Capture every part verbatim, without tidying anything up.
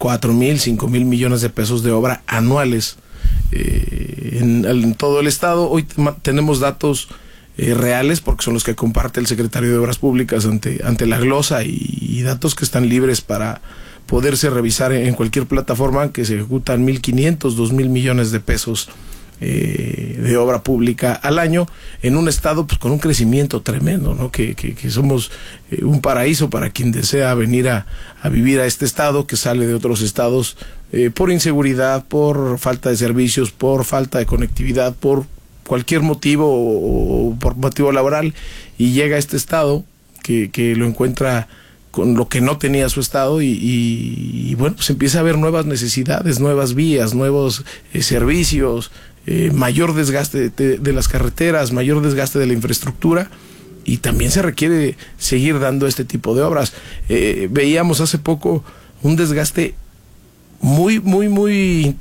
cuatro mil, cinco mil millones de pesos de obra anuales eh, en, en todo el estado. Hoy tenemos datos eh, reales, porque son los que comparte el secretario de Obras Públicas ante, ante la glosa, y, y datos que están libres para poderse revisar en, en cualquier plataforma, que se ejecutan mil quinientos, dos mil millones de pesos Eh, de obra pública al año, en un estado pues con un crecimiento tremendo, ¿no? Que, que, que somos eh, un paraíso para quien desea venir a, a vivir a este estado, que sale de otros estados eh, por inseguridad, por falta de servicios, por falta de conectividad, por cualquier motivo o, o por motivo laboral, y llega a este estado que, que lo encuentra con lo que no tenía su estado, y, y, y bueno, pues empieza a haber nuevas necesidades, nuevas vías, nuevos eh, servicios, eh, mayor desgaste de, de las carreteras, mayor desgaste de la infraestructura, y también se requiere seguir dando este tipo de obras. Eh, veíamos hace poco un desgaste muy, muy, muy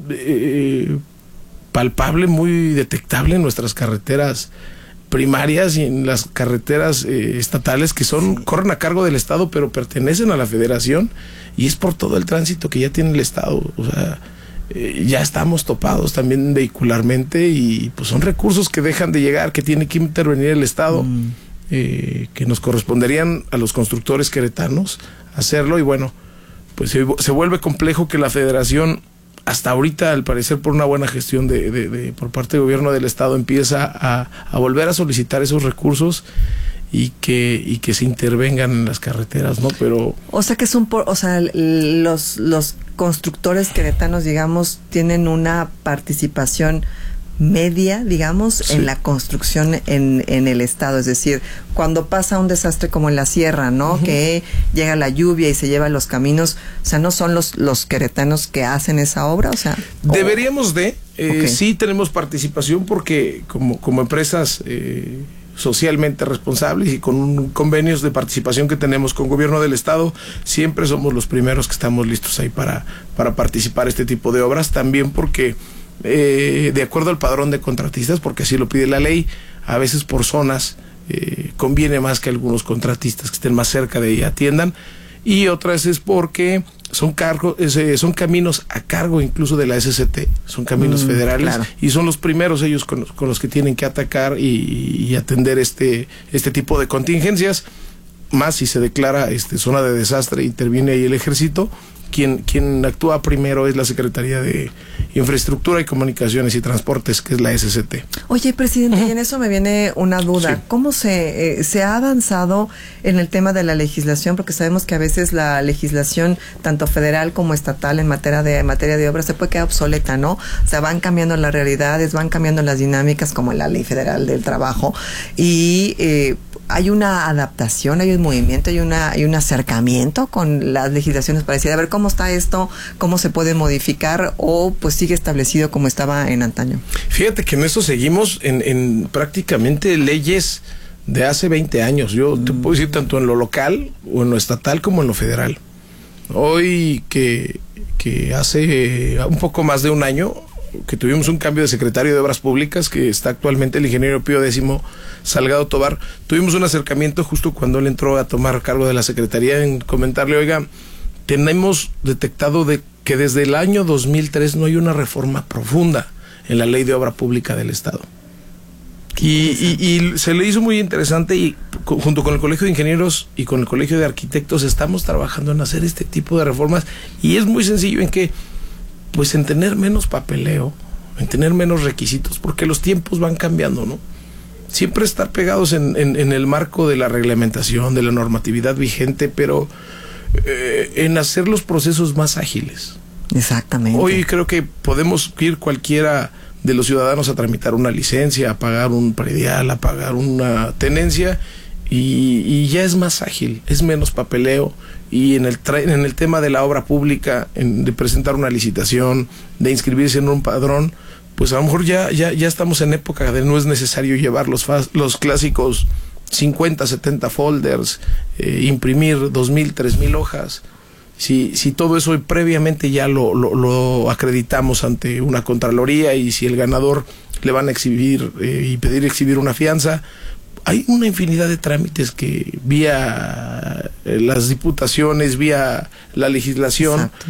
eh, palpable, muy detectable en nuestras carreteras primarias y en las carreteras eh, estatales, que son sí. corren a cargo del Estado, pero pertenecen a la Federación, y es por todo el tránsito que ya tiene el Estado. O sea, eh, ya estamos topados también vehicularmente, y pues son recursos que dejan de llegar, que tiene que intervenir el Estado, mm. eh, que nos corresponderían a los constructores queretanos hacerlo, y bueno, pues se, se vuelve complejo que la Federación, hasta ahorita, al parecer, por una buena gestión de, de, de por parte del gobierno del estado, empieza a, a volver a solicitar esos recursos, y que y que se intervengan en las carreteras, ¿no? Pero o sea que es un por, o sea, los los constructores queretanos, digamos, tienen una participación media, digamos, sí. en la construcción en, en el estado. Es decir, cuando pasa un desastre como en la sierra, ¿no? Uh-huh. Que llega la lluvia y se lleva los caminos, o sea, ¿no son los, los queretanos que hacen esa obra? O sea, deberíamos de, eh, okay. sí tenemos participación, porque como, como empresas eh, socialmente responsables y con convenios de participación que tenemos con gobierno del estado, siempre somos los primeros que estamos listos ahí para, para participar en este tipo de obras. También porque Eh, de acuerdo al padrón de contratistas, porque así lo pide la ley, a veces por zonas eh, conviene más que algunos contratistas que estén más cerca de ahí atiendan, y otras es porque son cargo, eh, son caminos a cargo incluso de la S C T, son caminos mm, federales, claro. y son los primeros ellos con, con los que tienen que atacar y, y atender este, este tipo de contingencias, más si se declara este, zona de desastre, interviene ahí el ejército. Quien, quien actúa primero es la Secretaría de Infraestructura y Comunicaciones y Transportes, que es la S C T. Oye, presidente, uh-huh. y en eso me viene una duda. Sí. ¿Cómo se, eh, se ha avanzado en el tema de la legislación? Porque sabemos que a veces la legislación, tanto federal como estatal, en materia de, en materia de obras, se puede quedar obsoleta, ¿no? O sea, van cambiando las realidades, van cambiando las dinámicas, como la Ley Federal del Trabajo, y eh, hay una adaptación, hay un movimiento, hay una hay un acercamiento con las legislaciones parecidas. A ver cómo está esto, cómo se puede modificar, o pues sigue establecido como estaba en antaño. Fíjate que en eso seguimos en, en prácticamente leyes de hace veinte años. Yo mm. te puedo decir tanto en lo local o en lo estatal como en lo federal. Hoy que, que hace un poco más de un año que tuvimos un cambio de secretario de Obras Públicas, que está actualmente el ingeniero Pío Décimo Salgado Tobar, tuvimos un acercamiento justo cuando él entró a tomar cargo de la secretaría, en comentarle, oiga, tenemos detectado de que desde el año dos mil tres no hay una reforma profunda en la ley de obra pública del estado. Y, y, y se le hizo muy interesante, y junto con el Colegio de Ingenieros y con el Colegio de Arquitectos estamos trabajando en hacer este tipo de reformas, y es muy sencillo en que pues en tener menos papeleo, en tener menos requisitos, porque los tiempos van cambiando, ¿no? Siempre estar pegados en, en, en el marco de la reglamentación, de la normatividad vigente, pero eh, en hacer los procesos más ágiles. Exactamente. Hoy creo que podemos ir cualquiera de los ciudadanos a tramitar una licencia, a pagar un predial, a pagar una tenencia, y, y ya es más ágil, es menos papeleo. Y en el tra- en el tema de la obra pública, en, de presentar una licitación, de inscribirse en un padrón, pues a lo mejor ya ya ya estamos en época de no es necesario llevar los fa- los clásicos cincuenta, setenta folders, eh, imprimir dos mil, tres mil hojas. Si si todo eso previamente ya lo, lo lo acreditamos ante una contraloría, y si el ganador le van a exhibir eh, y pedir exhibir una fianza, hay una infinidad de trámites que vía las diputaciones, vía la legislación, Exacto.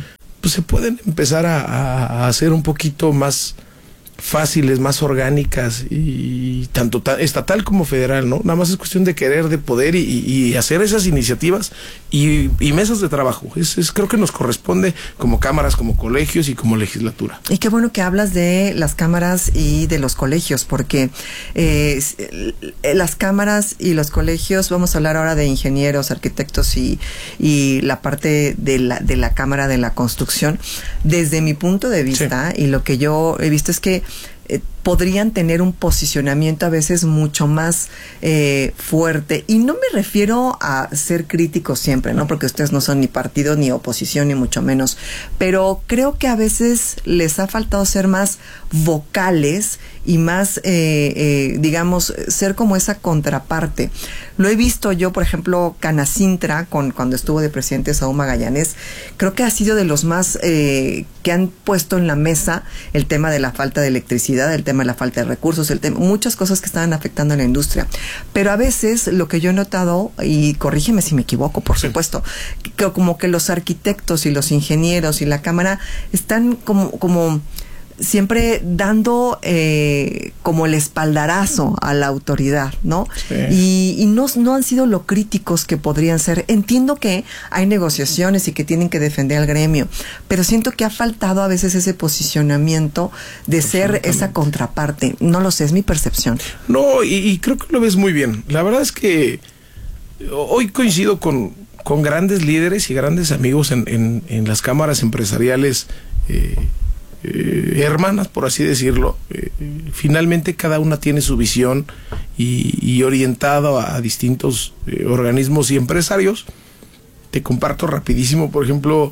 pues se pueden empezar a, a, a hacer un poquito más fáciles, más orgánicas, y tanto ta, estatal como federal, ¿no? Nada más es cuestión de querer, de poder y, y hacer esas iniciativas y, y mesas de trabajo. Es, es creo que nos corresponde como cámaras, como colegios y como legislatura. Y qué bueno que hablas de las cámaras y de los colegios, porque eh, las cámaras y los colegios, vamos a hablar ahora de ingenieros, arquitectos y, y la parte de la, de la cámara de la construcción. Desde mi punto de vista, sí, y lo que yo he visto es que Eh, podrían tener un posicionamiento a veces mucho más eh, fuerte, y no me refiero a ser críticos siempre, ¿no? Porque ustedes no son ni partido ni oposición ni mucho menos, pero creo que a veces les ha faltado ser más vocales y más, eh, eh, digamos, ser como esa contraparte. Lo he visto yo, por ejemplo, Canacintra, con, cuando estuvo de presidente Saúl Magallanes, creo que ha sido de los más eh, que han puesto en la mesa el tema de la falta de electricidad, el tema de la falta de recursos, el tema, muchas cosas que estaban afectando a la industria. Pero a veces lo que yo he notado, y corrígeme si me equivoco, por sí, supuesto, que como que los arquitectos y los ingenieros y la cámara están como, como siempre dando eh, como el espaldarazo a la autoridad, ¿no? Sí. Y, y no, no han sido lo críticos que podrían ser. Entiendo que hay negociaciones y que tienen que defender al gremio, pero siento que ha faltado a veces ese posicionamiento de ser esa contraparte. No lo sé, es mi percepción. No, y, y creo que lo ves muy bien. La verdad es que hoy coincido con, con grandes líderes y grandes amigos en, en, en las cámaras empresariales eh, Eh, hermanas, por así decirlo. Eh, finalmente cada una tiene su visión y, y orientado a, a distintos eh, organismos y empresarios. Te comparto rapidísimo, por ejemplo,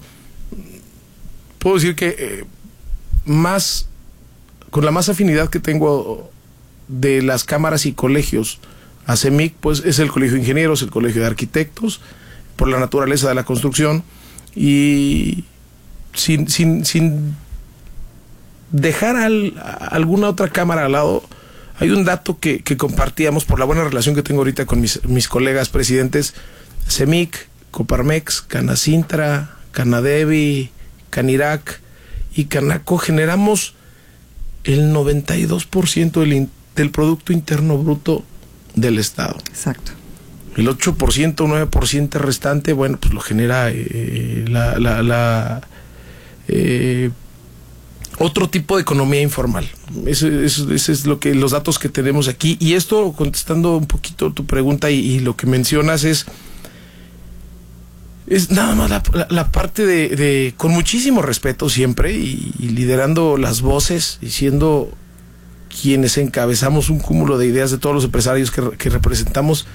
puedo decir que eh, más con la más afinidad que tengo de las cámaras y colegios a CEMIC, pues es el Colegio de Ingenieros, el Colegio de Arquitectos, por la naturaleza de la construcción, y sin sin sin dejar al, a alguna otra cámara al lado. Hay un dato que, que compartíamos por la buena relación que tengo ahorita con mis, mis colegas presidentes: CEMIC, Coparmex, Canacintra, Canadevi, Canirac y Canaco generamos el noventa y dos por ciento del, del Producto Interno Bruto del Estado. Exacto. El ocho por ciento, nueve por ciento restante, bueno, pues lo genera eh, la... la, la eh, otro tipo de economía informal. Eso, eso, eso es lo que los datos que tenemos aquí. Y esto, contestando un poquito tu pregunta y, y lo que mencionas, es es nada más la, la, la parte de, de con muchísimo respeto siempre y, y liderando las voces y siendo quienes encabezamos un cúmulo de ideas de todos los empresarios que, que representamos.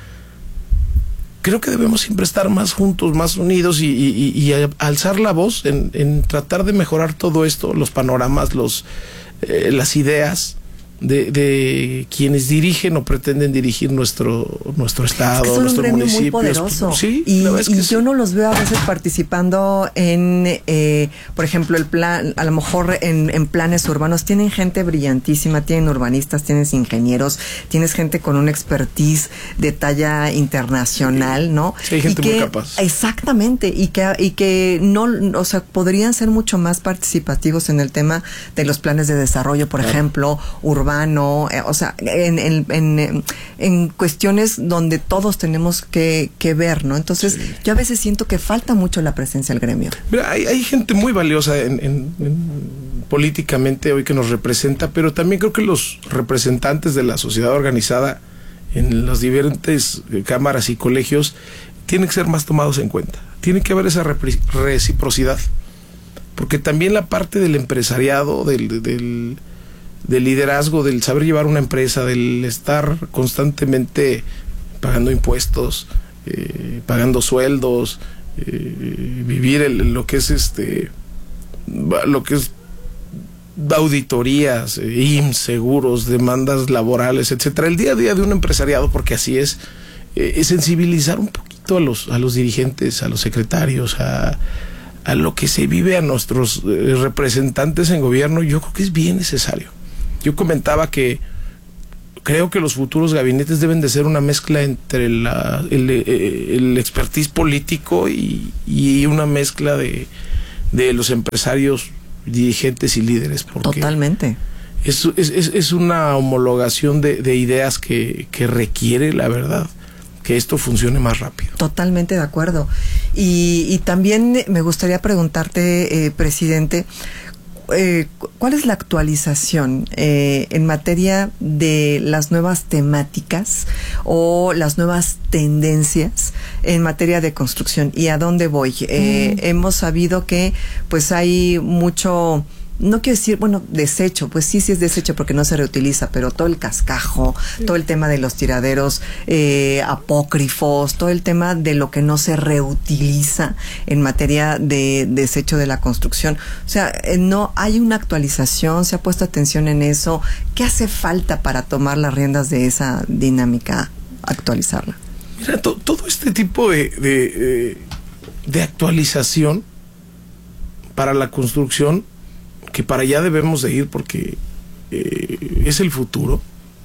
Creo que debemos siempre estar más juntos, más unidos y, y, y alzar la voz en, en tratar de mejorar todo esto, los panoramas, los eh, las ideas de, de quienes dirigen o pretenden dirigir nuestro nuestro estado, es que nuestro un municipio. Muy poderoso. Sí, y, es que y sí. Yo no los veo a veces participando en, eh, por ejemplo, el plan, a lo mejor en, en planes urbanos. Tienen gente brillantísima, tienen urbanistas, tienes ingenieros, tienes gente con una expertise de talla internacional, sí, ¿no? Sí, hay gente y que, muy capaz. Exactamente, y que y que no, o sea, podrían ser mucho más participativos en el tema de los planes de desarrollo, por claro. ejemplo, urbano. Eh, o sea, en, en, en, en cuestiones donde todos tenemos que, que ver, ¿no? Entonces, sí. yo a veces siento que falta mucho la presencia del gremio. Mira, hay, hay gente muy valiosa en, en, en, políticamente hoy que nos representa, pero también creo que los representantes de la sociedad organizada en las diferentes cámaras y colegios tienen que ser más tomados en cuenta. Tiene que haber esa reciprocidad, porque también la parte del empresariado, del... del del liderazgo, del saber llevar una empresa, del estar constantemente pagando impuestos, eh, pagando sueldos, eh, vivir el, lo que es este, lo que es auditorías, eh, I M S S, seguros, demandas laborales, etcétera. El día a día de un empresariado, porque así es, eh, es sensibilizar un poquito a los a los dirigentes, a los secretarios, a a lo que se vive, a nuestros eh, representantes en gobierno. Yo creo que es bien necesario. Yo comentaba que creo que los futuros gabinetes deben de ser una mezcla entre la, el, el expertise político y, y una mezcla de, de los empresarios, dirigentes y líderes. Totalmente. Es, es, es una homologación de, de ideas que, que requiere, la verdad, que esto funcione más rápido. Totalmente de acuerdo. Y, y también me gustaría preguntarte, eh, presidente, eh, ¿cuál es la actualización eh, en materia de las nuevas temáticas o las nuevas tendencias en materia de construcción? ¿Y a dónde voy? Eh, mm. Hemos sabido que pues hay mucho... No quiero decir, bueno, desecho, pues sí, sí es desecho porque no se reutiliza, pero todo el cascajo, sí. todo el tema de los tiraderos eh, apócrifos, todo el tema de lo que no se reutiliza en materia de desecho de la construcción. O sea, eh, no hay una actualización, se ha puesto atención en eso. ¿Qué hace falta para tomar las riendas de esa dinámica, actualizarla? Mira, to, todo este tipo de, de, de actualización para la construcción, que para allá debemos de ir porque eh, es el futuro.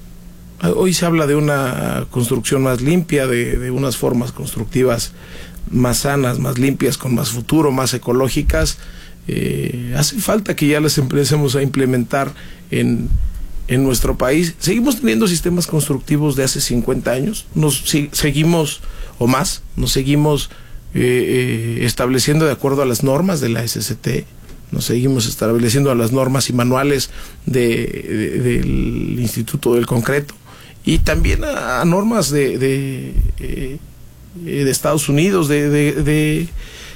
Hoy se habla de una construcción más limpia, de, de unas formas constructivas más sanas, más limpias, con más futuro, más ecológicas. Eh, hace falta que ya las empecemos a implementar en, en nuestro país. Seguimos teniendo sistemas constructivos de hace cincuenta años, nos si, seguimos, o más, nos seguimos eh, eh, estableciendo de acuerdo a las normas de la S C T. Nos seguimos estableciendo a las normas y manuales de, de, del Instituto del Concreto y también a, a normas de, de, eh, de Estados Unidos, de, de, de,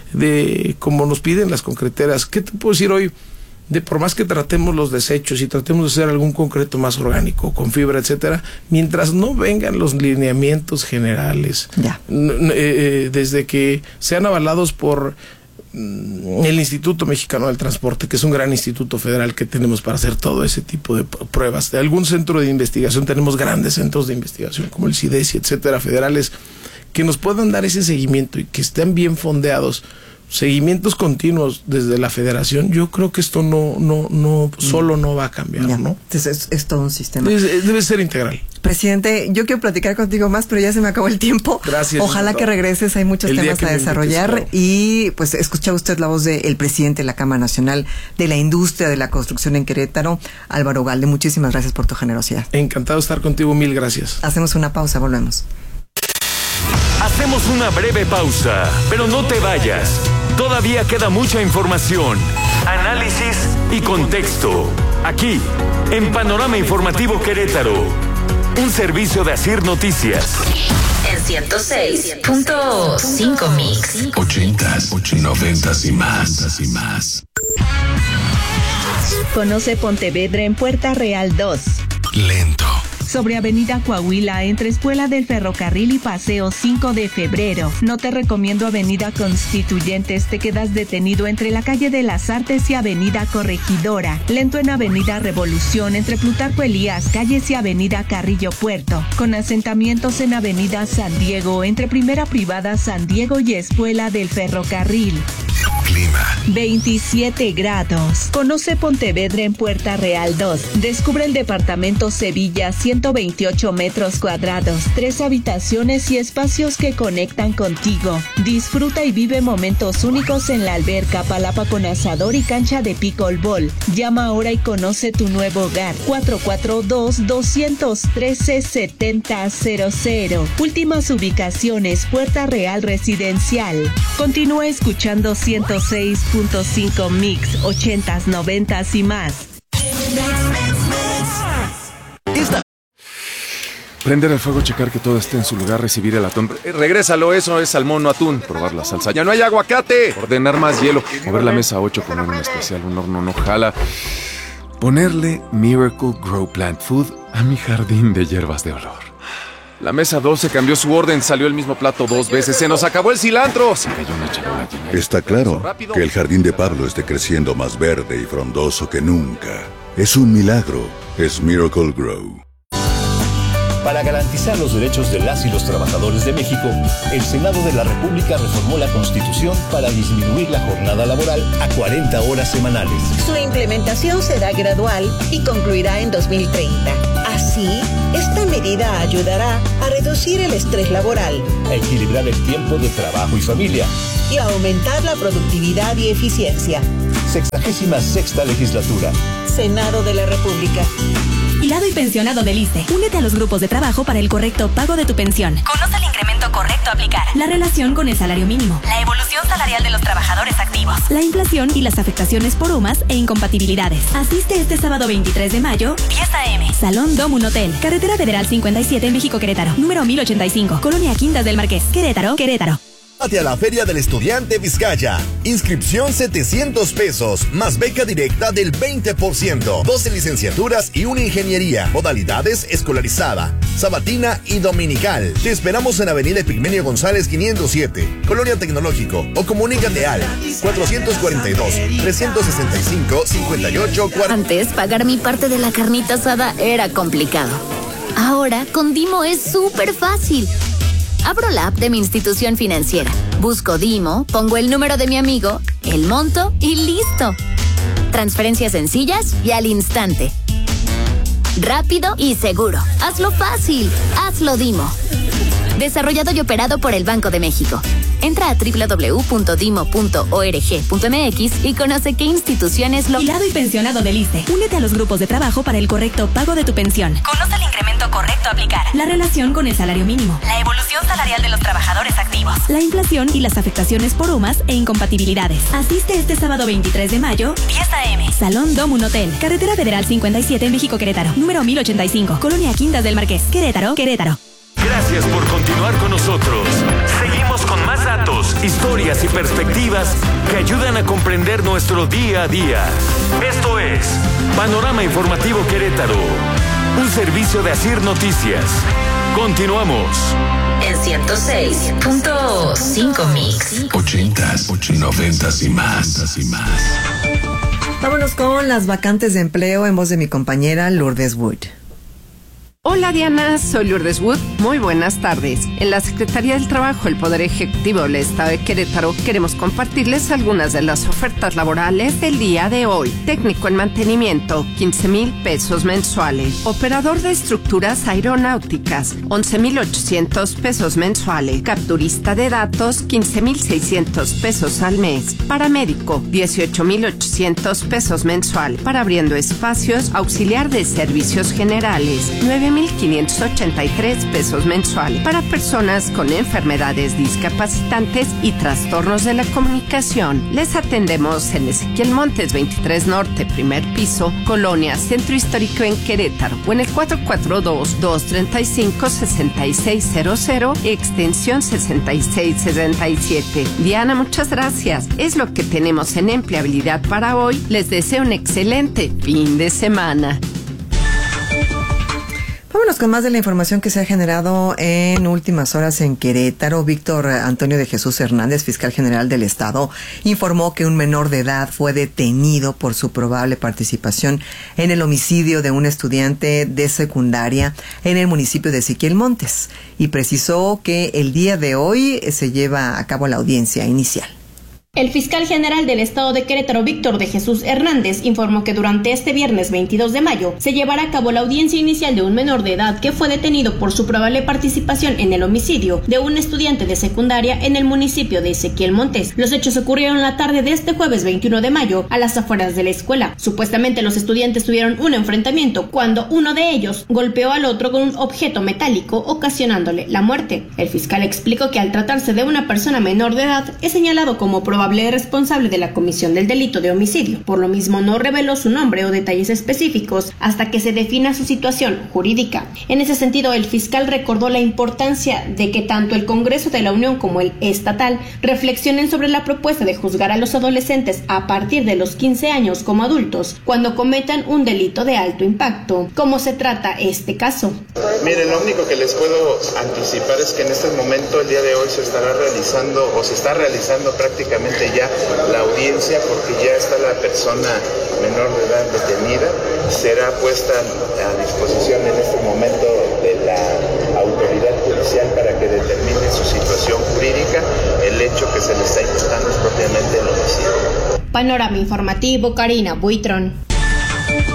de como nos piden las concreteras. ¿Qué te puedo decir hoy? De por más que tratemos los desechos y tratemos de hacer algún concreto más orgánico, con fibra, etcétera, mientras no vengan los lineamientos generales, ya. eh, desde que sean avalados por el Instituto Mexicano del Transporte, que es un gran instituto federal que tenemos para hacer todo ese tipo de pruebas. De algún centro de investigación, tenemos grandes centros de investigación como el CIDESI, etcétera, federales, que nos puedan dar ese seguimiento y que estén bien fondeados, seguimientos continuos desde la federación. Yo creo que esto no, no, no, solo no va a cambiar, ya, ¿no? Entonces es, es todo un sistema. Debe, debe ser integral. Presidente, yo quiero platicar contigo más, pero ya se me acabó el tiempo. Gracias. Ojalá que regreses, hay muchos temas a desarrollar. Invites, claro. Y pues escucha usted la voz del presidente de la Cámara Nacional de la Industria de la Construcción en Querétaro, Álvaro Ugalde. Muchísimas gracias por tu generosidad. Encantado de estar contigo, mil gracias. Hacemos una pausa, volvemos. Hacemos una breve pausa, pero no te vayas. Todavía queda mucha información, análisis y contexto. Aquí, en Panorama Informativo Querétaro. Un servicio de Asir Noticias. En ciento seis punto cinco Mix. Ochentas, noventas y más, y más. Conoce Pontevedra en Puerta Real dos. Lento. Sobre Avenida Coahuila, entre Escuela del Ferrocarril y Paseo cinco de febrero. No te recomiendo Avenida Constituyentes, te quedas detenido entre la calle de las Artes y Avenida Corregidora. Lento en Avenida Revolución, entre Plutarco Elías, Calles y Avenida Carrillo Puerto. Con asentamientos en Avenida San Diego, entre Primera Privada San Diego y Escuela del Ferrocarril. Clima. veintisiete grados. Conoce Pontevedra en Puerta Real dos. Descubre el departamento Sevilla, ciento veintiocho metros cuadrados, tres habitaciones y espacios que conectan contigo. Disfruta y vive momentos únicos en la alberca, palapa con asador y cancha de pickleball. Llama ahora y conoce tu nuevo hogar. cuatro cuatro dos, dos uno tres, siete cero cero cero. Últimas ubicaciones, Puerta Real Residencial. Continúa escuchando ciento seis punto cinco Mix, ochentas, noventas y más. Esta. Prender el fuego, checar que todo esté en su lugar, recibir el atún. Eh, regrésalo, eso es salmón, no atún. Probar la salsa. ¡Ya no hay aguacate! Ordenar más hielo. Mover la mesa ocho, poner un especial, un horno no jala. Ponerle Miracle Grow Plant Food a mi jardín de hierbas de olor. La mesa doce cambió su orden, salió el mismo plato dos veces. ¡Se nos acabó el cilantro! Se cayó una charola llena. Está claro que el jardín de Pablo esté creciendo más verde y frondoso que nunca. Es un milagro. Es Miracle Grow. Para garantizar los derechos de las y los trabajadores de México, el Senado de la República reformó la Constitución para disminuir la jornada laboral a cuarenta horas semanales. Su implementación será gradual y concluirá en dos mil treinta. Así Así, esta medida ayudará a reducir el estrés laboral, a equilibrar el tiempo de trabajo y familia y a aumentar la productividad y eficiencia. Sexagésima sexta legislatura. Senado de la República. Jubilado y pensionado del I S S S E. Únete a los grupos de trabajo para el correcto pago de tu pensión. Conoce el incremento correcto a aplicar. La relación con el salario mínimo. La evolución salarial de los trabajadores activos. La inflación y las afectaciones por U M A S e incompatibilidades. Asiste este sábado veintitrés de mayo, diez a eme Salón Domun Hotel. Carretera Federal cincuenta y siete, México, Querétaro. Número mil ochenta y cinco. Colonia Quintas del Marqués. Querétaro, Querétaro. A la Feria del Estudiante Vizcaya. Inscripción setecientos pesos, más beca directa del veinte por ciento. doce licenciaturas y una ingeniería. Modalidades escolarizada, sabatina y dominical. Te esperamos en Avenida Epigmenio González quinientos siete, Colonia Tecnológico. O comunícate al cuatrocientos cuarenta y dos, trescientos sesenta y cinco, cincuenta y ocho, cuarenta. Antes, pagar mi parte de la carnita asada era complicado. Ahora, con Dimo es súper fácil. Abro la app de mi institución financiera, busco Dimo, pongo el número de mi amigo, el monto y listo. Transferencias sencillas y al instante. Rápido y seguro. Hazlo fácil. Hazlo Dimo. Desarrollado y operado por el Banco de México. Entra a doble u doble u doble u punto dimo punto org punto eme equis y conoce qué instituciones lo... Jubilado y pensionado del I S S S E. Únete a los grupos de trabajo para el correcto pago de tu pensión. Conoce el incremento correcto a aplicar. La relación con el salario mínimo. La evolución salarial de los trabajadores activos. La inflación y las afectaciones por U M A S e incompatibilidades. Asiste este sábado veintitrés de mayo, diez a eme Salón Domun Hotel. Carretera Federal cincuenta y siete, México, Querétaro. Número mil ochenta y cinco. Colonia Quintas del Marqués. Querétaro, Querétaro. Gracias por continuar con nosotros. Seguimos con más datos, historias y perspectivas que ayudan a comprender nuestro día a día. Esto es Panorama Informativo Querétaro, un servicio de Asir Noticias. Continuamos. En ciento seis punto cinco Mix. Ochentas, noventas y más. y más. Vámonos con las vacantes de empleo en voz de mi compañera Lourdes Wood. Hola Diana, soy Lourdes Wood. Muy buenas tardes. En la Secretaría del Trabajo, el Poder Ejecutivo del Estado de Querétaro, queremos compartirles algunas de las ofertas laborales del día de hoy. Técnico en mantenimiento, quince mil pesos mensuales. Operador de estructuras aeronáuticas, once mil ochocientos pesos mensuales. Capturista de datos, quince mil seiscientos pesos al mes. Paramédico, dieciocho mil ochocientos pesos mensual. Para abriendo espacios, auxiliar de servicios generales, nueve mil quinientos ochenta y tres pesos mensual. Para personas con enfermedades discapacitantes y trastornos de la comunicación. Les atendemos en Ezequiel Montes veintitrés Norte, primer piso, Colonia Centro Histórico en Querétaro, o en el cuatro cuatro dos, dos tres cinco, seis seis cero cero, extensión sesenta y seis sesenta y siete. Diana, muchas gracias. Es lo que tenemos en empleabilidad para hoy. Les deseo un excelente fin de semana. Vámonos con más de la información que se ha generado en últimas horas en Querétaro. Víctor Antonio de Jesús Hernández, fiscal general del Estado, informó que un menor de edad fue detenido por su probable participación en el homicidio de un estudiante de secundaria en el municipio de Ezequiel Montes, y precisó que el día de hoy se lleva a cabo la audiencia inicial. El fiscal general del Estado de Querétaro, Víctor de Jesús Hernández, informó que durante este viernes veintidós de mayo se llevará a cabo la audiencia inicial de un menor de edad que fue detenido por su probable participación en el homicidio de un estudiante de secundaria en el municipio de Ezequiel Montes. Los hechos ocurrieron la tarde de este jueves veintiuno de mayo a las afueras de la escuela. Supuestamente los estudiantes tuvieron un enfrentamiento cuando uno de ellos golpeó al otro con un objeto metálico, ocasionándole la muerte. El fiscal explicó que al tratarse de una persona menor de edad es señalado como probable responsable de la comisión del delito de homicidio. Por lo mismo, no reveló su nombre o detalles específicos hasta que se defina su situación jurídica. En ese sentido, el fiscal recordó la importancia de que tanto el Congreso de la Unión como el estatal reflexionen sobre la propuesta de juzgar a los adolescentes a partir de los quince años como adultos cuando cometan un delito de alto impacto. ¿Cómo se trata este caso? Miren, lo único que les puedo anticipar es que en este momento, el día de hoy, se estará realizando o se está realizando prácticamente ya la audiencia, porque ya está la persona menor de edad detenida. Será puesta a disposición en este momento de la autoridad judicial para que determine su situación jurídica. El hecho que se le está imputando es propiamente el homicidio. Panorama Informativo, Karina Buitrón.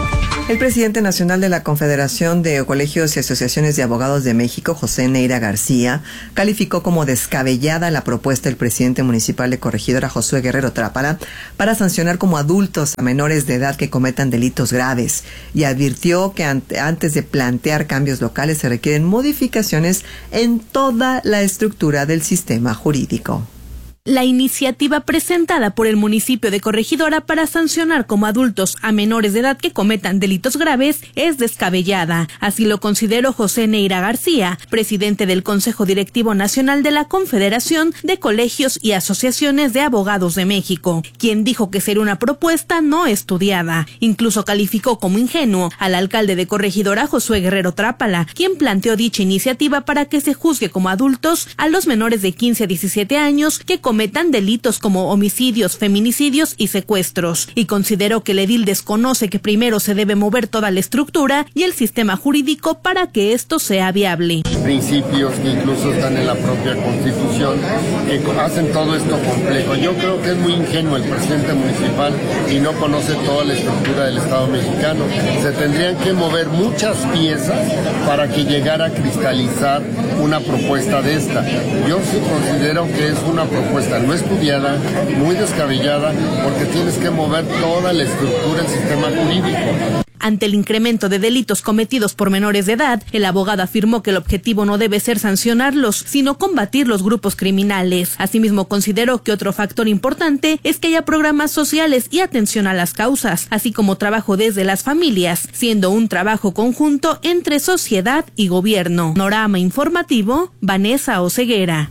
El presidente nacional de la Confederación de Colegios y Asociaciones de Abogados de México, José Neira García, calificó como descabellada la propuesta del presidente municipal de Corregidora, Josué Guerrero Trápala, para sancionar como adultos a menores de edad que cometan delitos graves, y advirtió que ante, antes de plantear cambios locales se requieren modificaciones en toda la estructura del sistema jurídico. La iniciativa presentada por el municipio de Corregidora para sancionar como adultos a menores de edad que cometan delitos graves es descabellada. Así lo consideró José Neira García, presidente del Consejo Directivo Nacional de la Confederación de Colegios y Asociaciones de Abogados de México, quien dijo que sería una propuesta no estudiada. Incluso calificó como ingenuo al alcalde de Corregidora, Josué Guerrero Trápala, quien planteó dicha iniciativa para que se juzgue como adultos a los menores de quince a diecisiete años que cometan cometan delitos como homicidios, feminicidios y secuestros, y consideró que el edil desconoce que primero se debe mover toda la estructura y el sistema jurídico para que esto sea viable. Principios que incluso están en la propia Constitución, que hacen todo esto complejo. Yo creo que es muy ingenuo el presidente municipal y no conoce toda la estructura del Estado mexicano. Se tendrían que mover muchas piezas para que llegara a cristalizar una propuesta de esta. Yo sí considero que es una propuesta no estudiada, muy descabellada, porque tienes que mover toda la estructura del sistema jurídico. Ante el incremento de delitos cometidos por menores de edad, el abogado afirmó que el objetivo no debe ser sancionarlos, sino combatir los grupos criminales. Asimismo, consideró que otro factor importante es que haya programas sociales y atención a las causas, así como trabajo desde las familias, siendo un trabajo conjunto entre sociedad y gobierno. Panorama informativo, Vanessa Oseguera.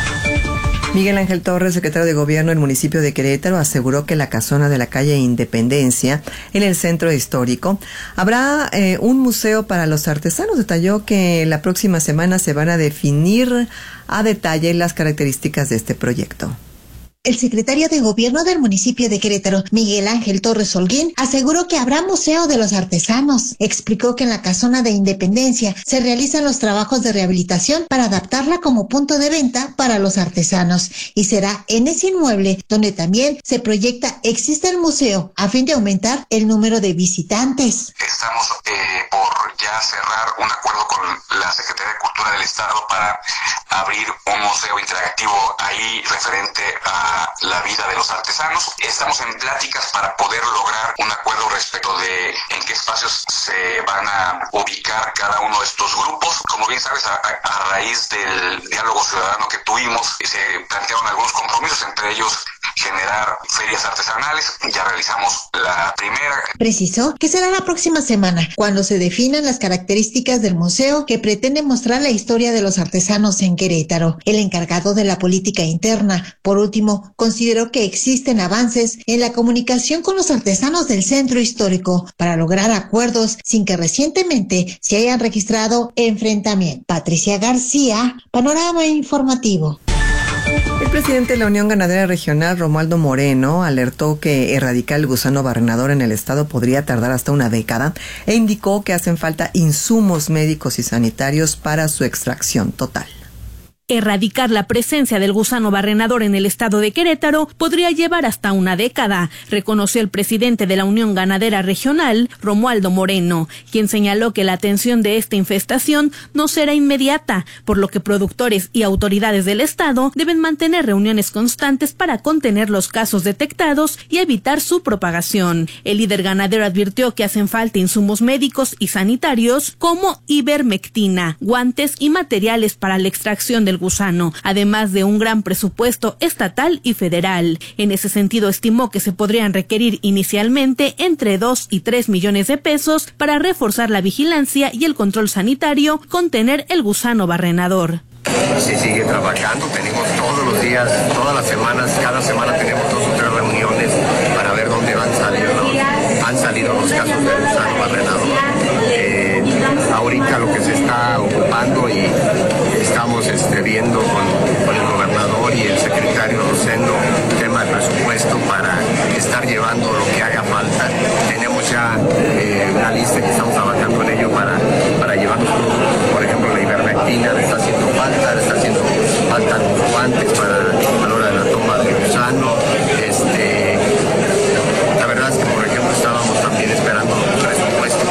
Miguel Ángel Torres, secretario de Gobierno del municipio de Querétaro, aseguró que en la casona de la calle Independencia, en el centro histórico, habrá eh, un museo para los artesanos. Detalló que la próxima semana se van a definir a detalle las características de este proyecto. El secretario de Gobierno del municipio de Querétaro, Miguel Ángel Torres Holguín, aseguró que habrá Museo de los Artesanos. Explicó que en la casona de Independencia se realizan los trabajos de rehabilitación para adaptarla como punto de venta para los artesanos, y será en ese inmueble donde también se proyecta existe el museo a fin de aumentar el número de visitantes. Estamos eh, por ya cerrar un acuerdo con la Secretaría de Cultura del Estado para abrir un museo interactivo ahí referente a la vida de los artesanos. Estamos en pláticas para poder lograr un acuerdo respecto de en qué espacios se van a ubicar cada uno de estos grupos. Como bien sabes, a, a raíz del diálogo ciudadano que tuvimos, se plantearon algunos compromisos, entre ellos generar ferias artesanales. Ya realizamos la primera. Precisó que será la próxima semana cuando se definan las características del museo que pretende mostrar la historia de los artesanos en Querétaro. El encargado de la política interna, por último, consideró que existen avances en la comunicación con los artesanos del centro histórico para lograr acuerdos sin que recientemente se hayan registrado enfrentamientos. Patricia García, Panorama Informativo. El presidente de la Unión Ganadera Regional, Romualdo Moreno, alertó que erradicar el gusano barrenador en el estado podría tardar hasta una década e indicó que hacen falta insumos médicos y sanitarios para su extracción total. Erradicar la presencia del gusano barrenador en el estado de Querétaro podría llevar hasta una década, reconoció el presidente de la Unión Ganadera Regional, Romualdo Moreno, quien señaló que la atención de esta infestación no será inmediata, por lo que productores y autoridades del estado deben mantener reuniones constantes para contener los casos detectados y evitar su propagación. El líder ganadero advirtió que hacen falta insumos médicos y sanitarios como ivermectina, guantes y materiales para la extracción del gusano, además de un gran presupuesto estatal y federal. En ese sentido, estimó que se podrían requerir inicialmente entre dos y tres millones de pesos para reforzar la vigilancia y el control sanitario, contener el gusano barrenador. Se sigue trabajando, tenemos todos los días, todas las semanas, cada semana tenemos dos o tres reuniones para ver dónde van saliendo, han salido los casos de gusano barrenador. Eh, ahorita lo que se está ocupando y estamos este, viendo con, con el gobernador y el secretario Rosendo tema de presupuesto para estar llevando lo que haga falta. Tenemos ya eh, una lista que estamos trabajando en ello para, para llevarnos productos. Por ejemplo, la ivermectina le está haciendo falta, le está haciendo falta los guantes para a la hora de la toma del gusano. Este, la verdad es que, por ejemplo, estábamos también esperando un presupuesto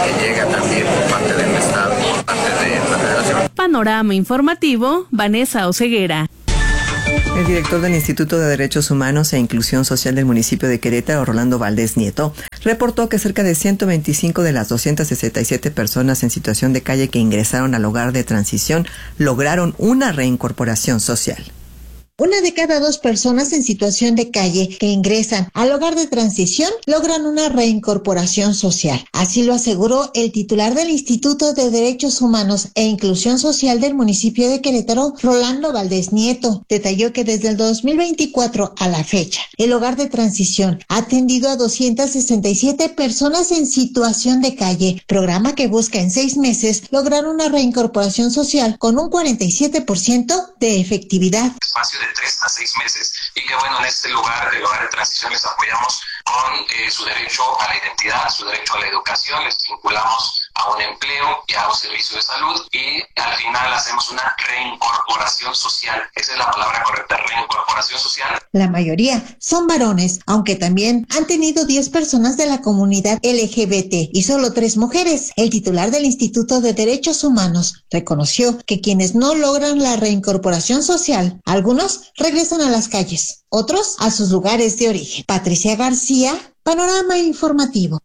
Panorama Informativo, Vanessa Oseguera. El director del Instituto de Derechos Humanos e Inclusión Social del municipio de Querétaro, Rolando Valdés Nieto, reportó que cerca de ciento veinticinco de las doscientas sesenta y siete personas en situación de calle que ingresaron al hogar de transición lograron una reincorporación social. Una de cada dos personas en situación de calle que ingresan al hogar de transición logran una reincorporación social. Así lo aseguró el titular del Instituto de Derechos Humanos e Inclusión Social del municipio de Querétaro, Rolando Valdés Nieto. Detalló que desde el dos mil veinticuatro a la fecha, el hogar de transición ha atendido a doscientas sesenta y siete personas en situación de calle, programa que busca en seis meses lograr una reincorporación social con un cuarenta y siete por ciento de efectividad. Espacio de tres a seis meses y que bueno, en este lugar, el hogar de transición, les apoyamos con eh, su derecho a la identidad, su derecho a la educación, les vinculamos a un empleo y a un servicio de salud y al final hacemos una reincorporación social. Esa es la palabra correcta, reincorporación social. La mayoría son varones, aunque también han tenido diez personas de la comunidad L G B T y solo tres mujeres. El titular del Instituto de Derechos Humanos reconoció que quienes no logran la reincorporación social, algunos regresan a las calles, otros a sus lugares de origen. Patricia García, Panorama Informativo.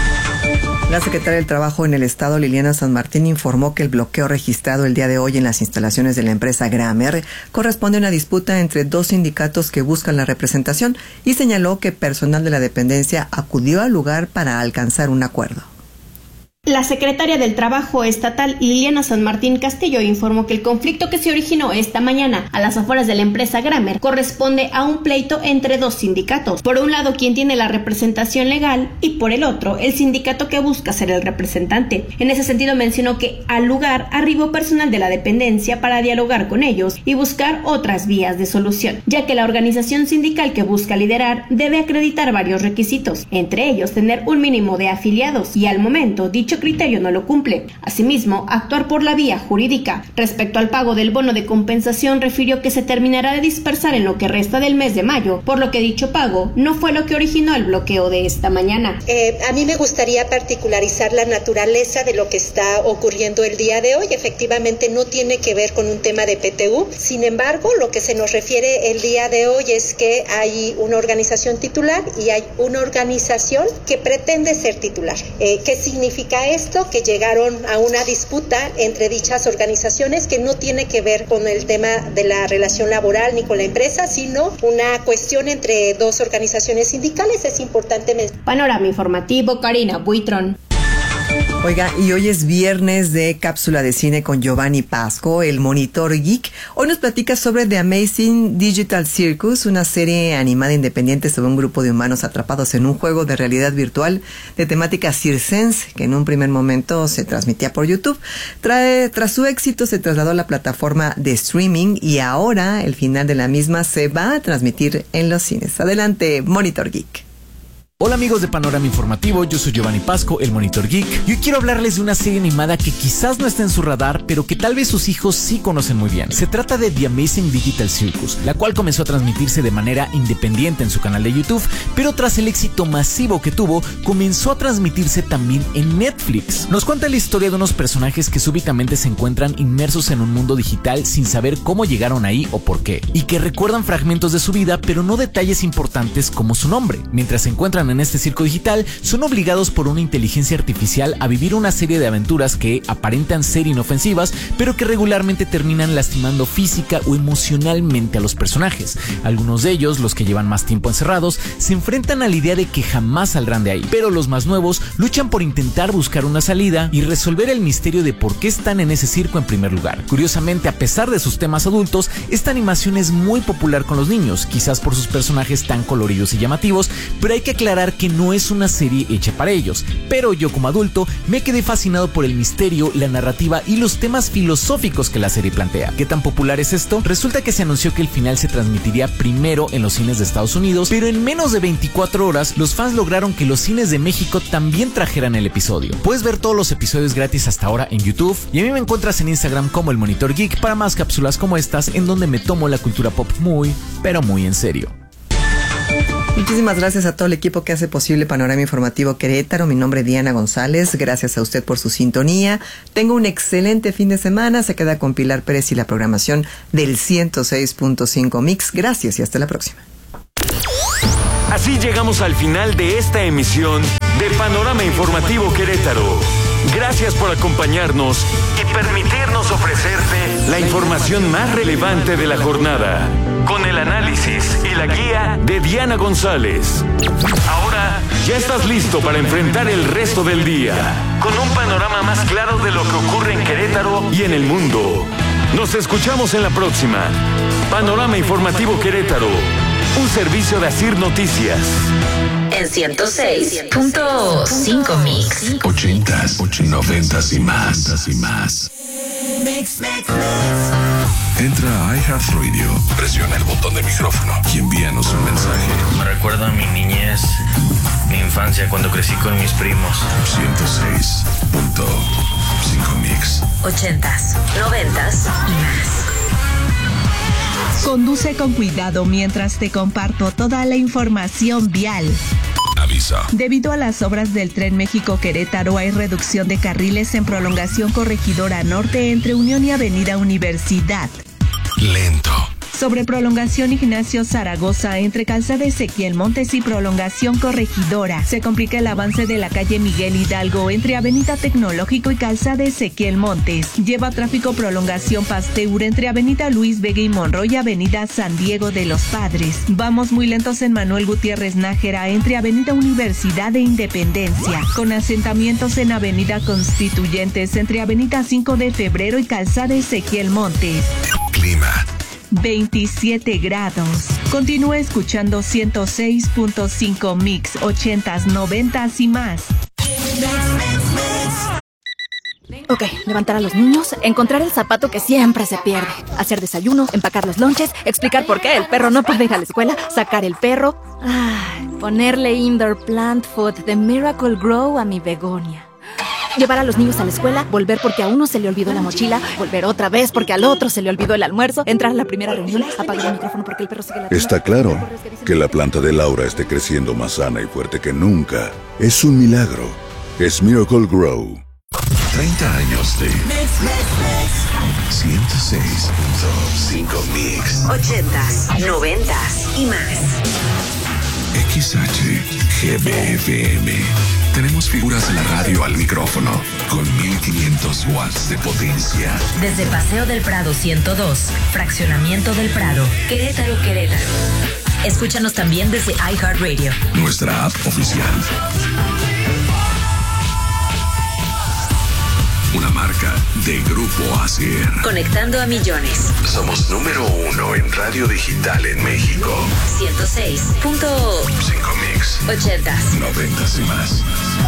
La secretaria del Trabajo en el Estado, Liliana San Martín, informó que el bloqueo registrado el día de hoy en las instalaciones de la empresa Gramer corresponde a una disputa entre dos sindicatos que buscan la representación y señaló que personal de la dependencia acudió al lugar para alcanzar un acuerdo. La secretaria del Trabajo estatal, Liliana San Martín Castillo, informó que el conflicto que se originó esta mañana a las afueras de la empresa Gramer corresponde a un pleito entre dos sindicatos. Por un lado, quien tiene la representación legal y por el otro, el sindicato que busca ser el representante. En ese sentido, mencionó que al lugar arribó personal de la dependencia para dialogar con ellos y buscar otras vías de solución, ya que la organización sindical que busca liderar debe acreditar varios requisitos, entre ellos tener un mínimo de afiliados y al momento dicho criterio no lo cumple. Asimismo, actuar por la vía jurídica. Respecto al pago del bono de compensación, refirió que se terminará de dispersar en lo que resta del mes de mayo, por lo que dicho pago no fue lo que originó el bloqueo de esta mañana. Eh, a mí me gustaría particularizar la naturaleza de lo que está ocurriendo el día de hoy. Efectivamente, no tiene que ver con un tema de P T U. Sin embargo, lo que se nos refiere el día de hoy es que hay una organización titular y hay una organización que pretende ser titular. Eh, ¿Qué significa esto? Que llegaron a una disputa entre dichas organizaciones que no tiene que ver con el tema de la relación laboral ni con la empresa, sino una cuestión entre dos organizaciones sindicales. Es importante mencionar. Panorama Informativo, Karina Buitrón. Oiga, y hoy es viernes de Cápsula de Cine con Giovanni Pasco, el Monitor Geek. Hoy nos platica sobre The Amazing Digital Circus, una serie animada independiente sobre un grupo de humanos atrapados en un juego de realidad virtual de temática circense, que en un primer momento se transmitía por YouTube. Trae, tras su éxito se trasladó a la plataforma de streaming y ahora el final de la misma se va a transmitir en los cines. Adelante, Monitor Geek. Hola amigos de Panorama Informativo, yo soy Giovanni Pasco, el Monitor Geek, y hoy quiero hablarles de una serie animada que quizás no esté en su radar, pero que tal vez sus hijos sí conocen muy bien. Se trata de The Amazing Digital Circus, la cual comenzó a transmitirse de manera independiente en su canal de YouTube, pero tras el éxito masivo que tuvo, comenzó a transmitirse también en Netflix. Nos cuenta la historia de unos personajes que súbitamente se encuentran inmersos en un mundo digital sin saber cómo llegaron ahí o por qué, y que recuerdan fragmentos de su vida, pero no detalles importantes como su nombre. Mientras se encuentran en este circo digital, son obligados por una inteligencia artificial a vivir una serie de aventuras que aparentan ser inofensivas, pero que regularmente terminan lastimando física o emocionalmente a los personajes. Algunos de ellos, los que llevan más tiempo encerrados, se enfrentan a la idea de que jamás saldrán de ahí, pero los más nuevos luchan por intentar buscar una salida y resolver el misterio de por qué están en ese circo en primer lugar. Curiosamente, a pesar de sus temas adultos, esta animación es muy popular con los niños, quizás por sus personajes tan coloridos y llamativos, pero hay que aclarar que no es una serie hecha para ellos. Pero yo como adulto me quedé fascinado por el misterio, la narrativa y los temas filosóficos que la serie plantea. ¿Qué tan popular es esto? Resulta que se anunció que el final se transmitiría primero en los cines de Estados Unidos, pero en menos de veinticuatro horas los fans lograron que los cines de México también trajeran el episodio. Puedes ver todos los episodios gratis hasta ahora en YouTube y a mí me encuentras en Instagram como el Monitor Geek para más cápsulas como estas en donde me tomo la cultura pop muy, pero muy en serio. Muchísimas gracias a todo el equipo que hace posible Panorama Informativo Querétaro. Mi nombre es Diana González. Gracias a usted por su sintonía. Tengo un excelente fin de semana. Se queda con Pilar Pérez y la programación del ciento seis punto cinco Mix. Gracias y hasta la próxima. Así llegamos al final de esta emisión de Panorama Informativo Querétaro. Gracias por acompañarnos y permitirnos ofrecerte la información más relevante de la jornada, con el análisis y la guía de Diana González. Ahora ya estás listo para enfrentar el resto del día, con un panorama más claro de lo que ocurre en Querétaro y en el mundo. Nos escuchamos en la próxima. Panorama Informativo Querétaro, un servicio de Asir Noticias. En ciento seis punto cinco Mix. Ochentas, noventas y más. y más. Entra a iHeartRadio, presiona el botón de micrófono y envíanos un mensaje. Me recuerda a mi niñez, mi infancia cuando crecí con mis primos. ciento seis punto cinco Mix. Ochentas, noventas y más. Conduce con cuidado mientras te comparto toda la información vial. Aviso. Debido a las obras del Tren México-Querétaro hay reducción de carriles en prolongación Corregidora Norte entre Unión y Avenida Universidad. Lento. Sobre prolongación Ignacio Zaragoza entre Calzada Ezequiel Montes y prolongación Corregidora. Se complica el avance de la calle Miguel Hidalgo entre Avenida Tecnológico y Calzada Ezequiel Montes. Lleva tráfico prolongación Pasteur entre Avenida Luis Vega y Monroy y Avenida San Diego de los Padres. Vamos muy lentos en Manuel Gutiérrez Nájera entre Avenida Universidad e Independencia. Con asentamientos en Avenida Constituyentes entre Avenida cinco de Febrero y Calzada Ezequiel Montes. Clima. veintisiete grados. Continúa escuchando ciento seis punto cinco Mix, ochentas, noventas y más. Ok, levantar a los niños, encontrar el zapato que siempre se pierde, hacer desayuno, empacar los lonches, explicar por qué el perro no puede ir a la escuela, sacar el perro, ay, ponerle indoor plant food de Miracle Grow a mi begonia. Llevar a los niños a la escuela, volver porque a uno se le olvidó la mochila, volver otra vez porque al otro se le olvidó el almuerzo, entrar a la primera reunión, apagar el micrófono porque el perro sigue la... Está claro que la planta de Laura esté creciendo más sana y fuerte que nunca. Es un milagro. Es Miracle Grow. treinta años de ciento seis punto cinco Mix. Ochentas, noventas y más. X H G B F M. Tenemos figuras de la radio al micrófono con mil quinientos watts de potencia. Desde Paseo del Prado ciento dos, Fraccionamiento del Prado, Querétaro, Querétaro. Escúchanos también desde iHeartRadio, nuestra app oficial. Una marca de Grupo Asir. Conectando a millones. Somos número uno en radio digital en México. ciento seis punto cinco Mix. Ochentas. Noventas y más.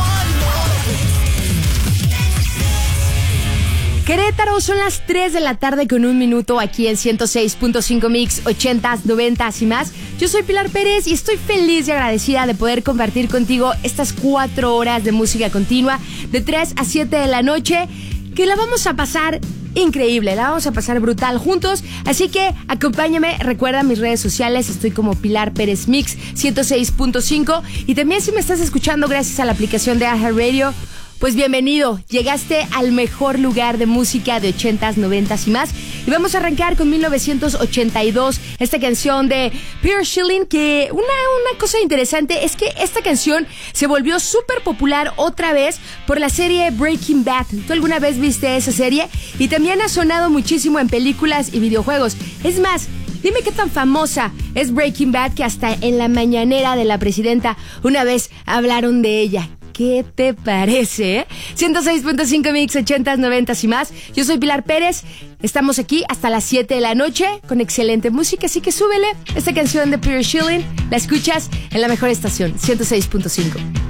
Querétaro, son las tres de la tarde con un minuto aquí en ciento seis punto cinco Mix, ochentas, noventas y más. Yo soy Pilar Pérez y estoy feliz y agradecida de poder compartir contigo estas cuatro horas de música continua de tres a siete de la noche, que la vamos a pasar increíble, la vamos a pasar brutal juntos, así que acompáñame, recuerda mis redes sociales, estoy como Pilar Pérez Mix ciento seis punto cinco y también si me estás escuchando gracias a la aplicación de iHeartRadio, pues bienvenido, llegaste al mejor lugar de música de ochentas, noventas y más. Y vamos a arrancar con mil novecientos ochenta y dos, esta canción de Peter Schilling, que una, una cosa interesante es que esta canción se volvió súper popular otra vez por la serie Breaking Bad. ¿Tú alguna vez viste esa serie? Y también ha sonado muchísimo en películas y videojuegos. Es más, dime qué tan famosa es Breaking Bad que hasta en la mañanera de la presidenta una vez hablaron de ella. ¿Qué te parece? ciento seis punto cinco Mix, ochentas, noventas y más. Yo soy Pilar Pérez. Estamos aquí hasta las siete de la noche con excelente música, así que súbele esta canción de Peter Schilling. La escuchas en la mejor estación, ciento seis punto cinco.